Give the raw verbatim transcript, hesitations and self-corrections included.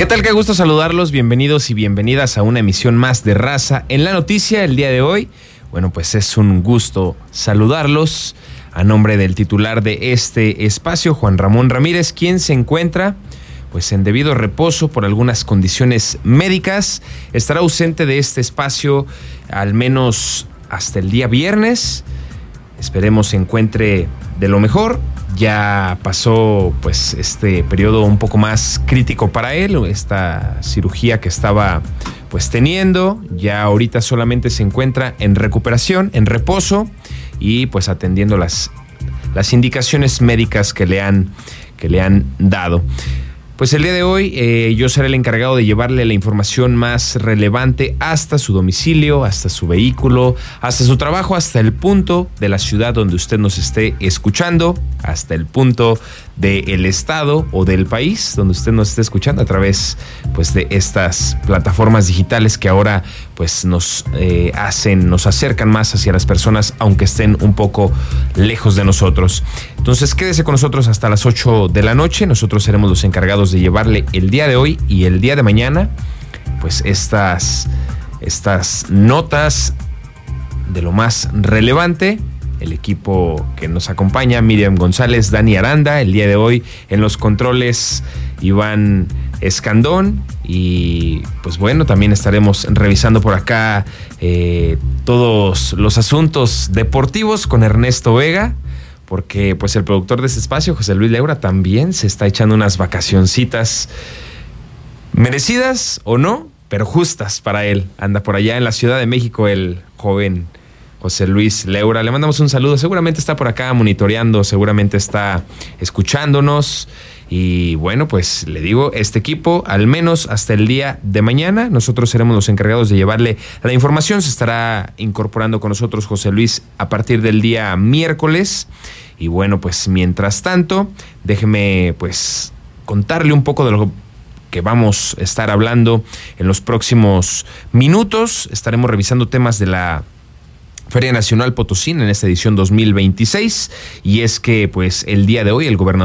¿Qué tal? Qué gusto saludarlos, bienvenidos y bienvenidas a una emisión más de Raza en la Noticia el día de hoy. Bueno, pues es un gusto saludarlos a nombre del titular de este espacio, Juan Ramón Ramírez, quien se encuentra pues en debido reposo por algunas condiciones médicas. Estará ausente de este espacio al menos hasta el día viernes. Esperemos se encuentre de lo mejor. Ya pasó pues este periodo un poco más crítico para él, esta cirugía que estaba pues teniendo. Ya ahorita solamente se encuentra en recuperación, en reposo y pues atendiendo las, las indicaciones médicas que le han, que le han dado. Pues el día de hoy eh, yo seré el encargado de llevarle la información más relevante hasta su domicilio, hasta su vehículo, hasta su trabajo, hasta el punto de la ciudad donde usted nos esté escuchando, hasta el punto del estado o del país donde usted nos esté escuchando a través pues de estas plataformas digitales que ahora pues nos eh, hacen, nos acercan más hacia las personas aunque estén un poco lejos de nosotros. Entonces quédese con nosotros hasta las ocho de la noche. Nosotros seremos los encargados de llevarle el día de hoy y el día de mañana pues estas, estas notas de lo más relevante. El equipo que nos acompaña, Miriam González, Dani Aranda, el día de hoy en los controles Iván Escandón, y pues bueno, también estaremos revisando por acá eh, todos los asuntos deportivos con Ernesto Vega, porque pues el productor de este espacio, José Luis Leura, también se está echando unas vacacioncitas merecidas o no, pero justas para él. Anda por allá en la Ciudad de México el joven José Luis Leura. Le mandamos un saludo. Seguramente está por acá monitoreando, seguramente está escuchándonos. Y bueno, pues le digo, este equipo, al menos hasta el día de mañana, nosotros seremos los encargados de llevarle la información. Se estará incorporando con nosotros José Luis a partir del día miércoles. Y bueno, pues mientras tanto, déjeme pues contarle un poco de lo que vamos a estar hablando en los próximos minutos. Estaremos revisando temas de la Feria Nacional Potosina en esta edición dos mil veintiséis. Y es que pues el día de hoy el gobernador